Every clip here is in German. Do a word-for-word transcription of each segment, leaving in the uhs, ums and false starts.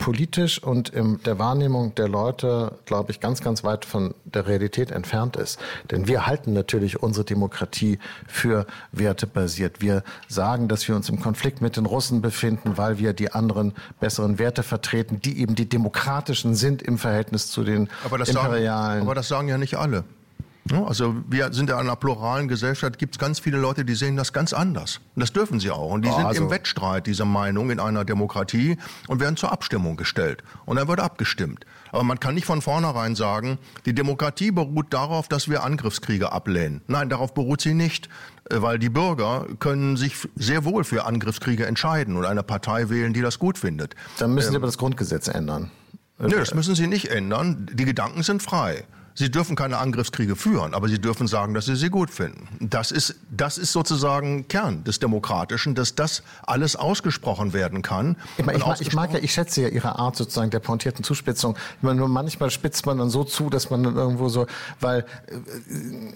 politisch und in der Wahrnehmung der Leute, glaube ich, ganz, ganz weit von der Realität entfernt ist. Denn wir halten natürlich unsere Demokratie für wertebasiert. Wir sagen, dass wir uns im Konflikt mit den Russen befinden, weil wir die anderen besseren Werte vertreten, die eben die demokratischen sind im Verhältnis zu den aber das imperialen. Sagen, aber das sagen ja nicht alle. Also wir sind ja in einer pluralen Gesellschaft, gibt es ganz viele Leute, die sehen das ganz anders. Und das dürfen sie auch. Und die oh, sind also. im Wettstreit dieser Meinung in einer Demokratie und werden zur Abstimmung gestellt. Und dann wird abgestimmt. Aber man kann nicht von vornherein sagen, die Demokratie beruht darauf, dass wir Angriffskriege ablehnen. Nein, darauf beruht sie nicht. Weil die Bürger können sich sehr wohl für Angriffskriege entscheiden und eine Partei wählen, die das gut findet. Dann müssen Sie ähm, aber das Grundgesetz ändern. Nö, das müssen sie nicht ändern. Die Gedanken sind frei. Sie dürfen keine Angriffskriege führen, aber sie dürfen sagen, dass sie sie gut finden. Das ist, das ist sozusagen Kern des Demokratischen, dass das alles ausgesprochen werden kann. Ich, meine, ich, mag, ich mag ja, ich schätze ja Ihre Art sozusagen der pointierten Zuspitzung. Ich meine, nur manchmal spitzt man dann so zu, dass man dann irgendwo so, weil äh,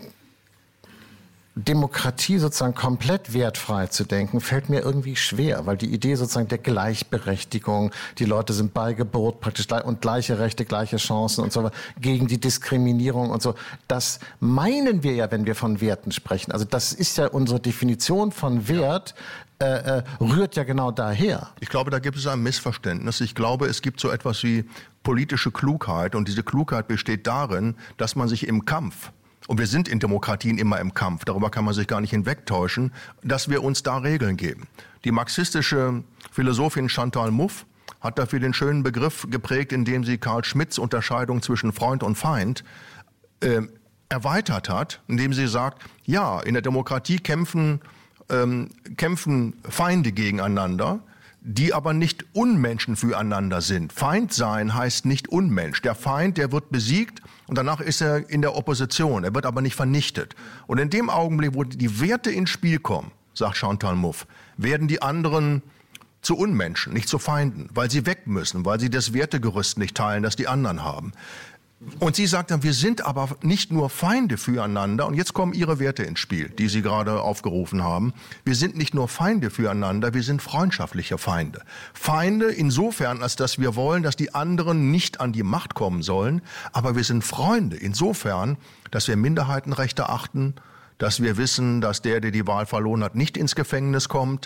Demokratie sozusagen komplett wertfrei zu denken, fällt mir irgendwie schwer, weil die Idee sozusagen der Gleichberechtigung, die Leute sind bei Geburt praktisch und gleiche Rechte, gleiche Chancen und so weiter, gegen die Diskriminierung und so, das meinen wir ja, wenn wir von Werten sprechen. Also das ist ja unsere Definition von Wert, äh, äh, rührt ja genau daher. Ich glaube, da gibt es ein Missverständnis. Ich glaube, es gibt so etwas wie politische Klugheit und diese Klugheit besteht darin, dass man sich im Kampf, und wir sind in Demokratien immer im Kampf, darüber kann man sich gar nicht hinwegtäuschen, dass wir uns da Regeln geben. Die marxistische Philosophin Chantal Mouffe hat dafür den schönen Begriff geprägt, indem sie Karl Schmitts Unterscheidung zwischen Freund und Feind äh, erweitert hat, indem sie sagt, ja, in der Demokratie kämpfen, ähm, kämpfen Feinde gegeneinander, die aber nicht Unmenschen füreinander sind. Feind sein heißt nicht Unmensch. Der Feind, der wird besiegt und danach ist er in der Opposition. Er wird aber nicht vernichtet. Und in dem Augenblick, wo die Werte ins Spiel kommen, sagt Chantal Mouffe, werden die anderen zu Unmenschen, nicht zu Feinden, weil sie weg müssen, weil sie das Wertegerüst nicht teilen, das die anderen haben. Und sie sagt dann, wir sind aber nicht nur Feinde füreinander, und jetzt kommen ihre Werte ins Spiel, die Sie gerade aufgerufen haben. Wir sind nicht nur Feinde füreinander, wir sind freundschaftliche Feinde. Feinde insofern, als dass wir wollen, dass die anderen nicht an die Macht kommen sollen, aber wir sind Freunde insofern, dass wir Minderheitenrechte achten, dass wir wissen, dass der, der die Wahl verloren hat, nicht ins Gefängnis kommt,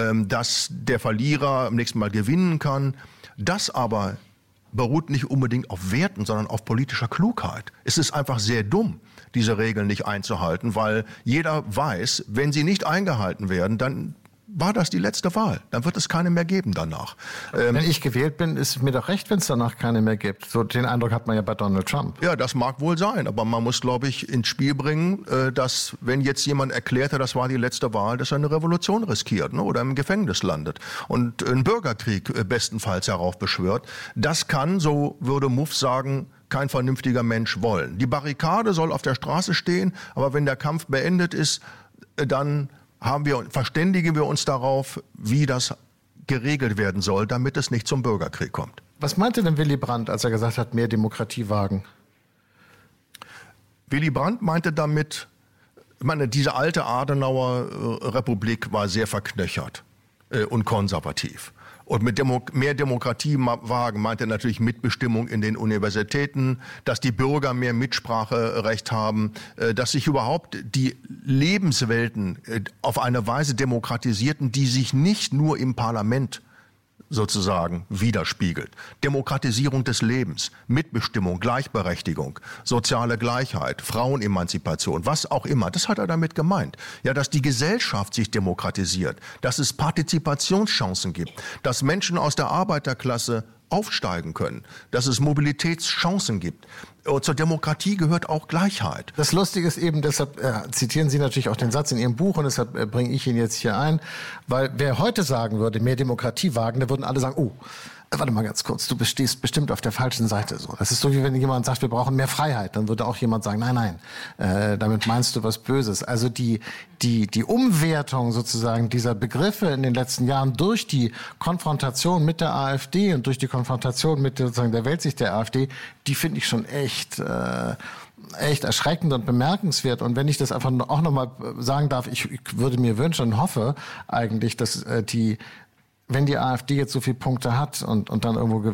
dass der Verlierer am nächsten Mal gewinnen kann. Das aber beruht nicht unbedingt auf Werten, sondern auf politischer Klugheit. Es ist einfach sehr dumm, diese Regeln nicht einzuhalten, weil jeder weiß, wenn sie nicht eingehalten werden, dann war das die letzte Wahl. Dann wird es keine mehr geben danach. Ähm, wenn ich gewählt bin, ist mir doch recht, wenn es danach keine mehr gibt. So den Eindruck hat man ja bei Donald Trump. Ja, das mag wohl sein, aber man muss, glaube ich, ins Spiel bringen, dass, wenn jetzt jemand erklärte, das war die letzte Wahl, dass er eine Revolution riskiert, ne, oder im Gefängnis landet und einen Bürgerkrieg bestenfalls heraufbeschwört. Das kann, so würde Mouffe sagen, kein vernünftiger Mensch wollen. Die Barrikade soll auf der Straße stehen, aber wenn der Kampf beendet ist, dann haben wir, verständigen wir uns darauf, wie das geregelt werden soll, damit es nicht zum Bürgerkrieg kommt. Was meinte denn Willy Brandt, als er gesagt hat, mehr Demokratie wagen? Willy Brandt meinte damit, ich meine, diese alte Adenauer Republik war sehr verknöchert äh, und konservativ. Und mit Demo- mehr Demokratie wagen meint er natürlich Mitbestimmung in den Universitäten, dass die Bürger mehr Mitspracherecht haben, dass sich überhaupt die Lebenswelten auf eine Weise demokratisierten, die sich nicht nur im Parlament sozusagen widerspiegelt. Demokratisierung des Lebens, Mitbestimmung, Gleichberechtigung, soziale Gleichheit, Frauenemanzipation, was auch immer. Das hat er damit gemeint. Ja, dass die Gesellschaft sich demokratisiert, dass es Partizipationschancen gibt, dass Menschen aus der Arbeiterklasse aufsteigen können, dass es Mobilitätschancen gibt. Und zur Demokratie gehört auch Gleichheit. Das Lustige ist eben, deshalb äh, zitieren Sie natürlich auch den Satz in Ihrem Buch und deshalb äh, bringe ich ihn jetzt hier ein, weil wer heute sagen würde, mehr Demokratie wagen, da würden alle sagen, oh, warte mal ganz kurz, du stehst bestimmt auf der falschen Seite. So, das ist so, wie wenn jemand sagt, wir brauchen mehr Freiheit. Dann würde auch jemand sagen, nein, nein, äh, damit meinst du was Böses. Also die die die Umwertung sozusagen dieser Begriffe in den letzten Jahren durch die Konfrontation mit der AfD und durch die Konfrontation mit sozusagen der Weltsicht der AfD, die finde ich schon echt äh, echt erschreckend und bemerkenswert. Und wenn ich das einfach auch nochmal sagen darf, ich, ich würde mir wünschen und hoffe eigentlich, dass äh, die wenn die AfD jetzt so viele Punkte hat und, und dann irgendwo